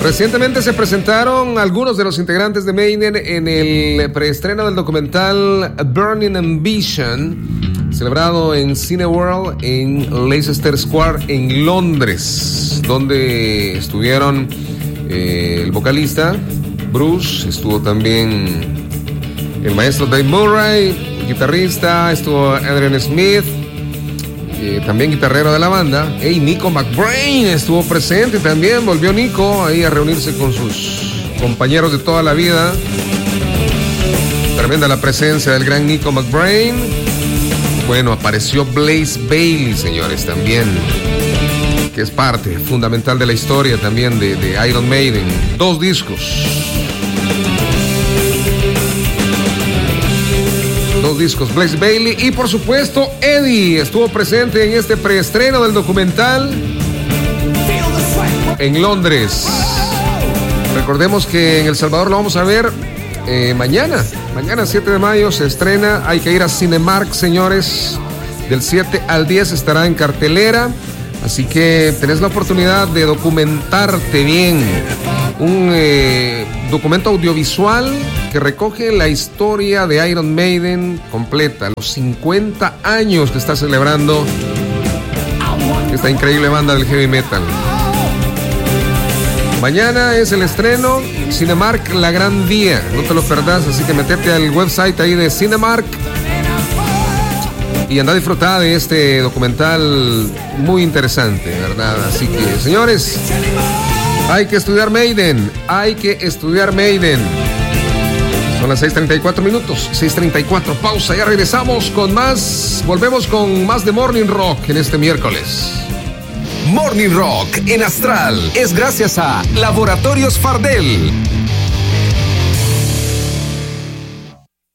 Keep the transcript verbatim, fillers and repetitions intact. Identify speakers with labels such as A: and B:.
A: Recientemente se presentaron algunos de los integrantes de Maiden en el preestreno del documental Burning Ambition, celebrado en Cineworld en Leicester Square en Londres, donde estuvieron eh, el vocalista Bruce, estuvo también el maestro Dave Murray, guitarrista, estuvo Adrian Smith, eh, también guitarrero de la banda. Hey, Nico McBrain estuvo presente también, volvió Nico ahí a reunirse con sus compañeros de toda la vida. Tremenda la presencia del gran Nico McBrain. Bueno, apareció Blaze Bayley, señores, también, que es parte fundamental de la historia también de, de Iron Maiden. Dos discos. Dos discos, Blaze Bayley y por supuesto Eddie estuvo presente en este preestreno del documental en Londres. Recordemos que en El Salvador lo vamos a ver eh, mañana, mañana siete de mayo se estrena, hay que ir a Cinemark, señores, del siete al diez estará en cartelera, así que tenés la oportunidad de documentarte bien, un eh, documento audiovisual que recoge la historia de Iron Maiden completa, los cincuenta años que está celebrando esta increíble banda del heavy metal. Mañana es el estreno, Cinemark La Gran Vía, no te lo perdás, así que metete al website ahí de Cinemark y anda a disfrutar de este documental muy interesante, ¿verdad? Así que, señores, hay que estudiar Maiden, hay que estudiar Maiden. Son las seis treinta y cuatro minutos, seis treinta y cuatro, pausa, ya regresamos con más, volvemos con más de Morning Rock en este miércoles.
B: Morning Rock en Astral es gracias a Laboratorios Fardel.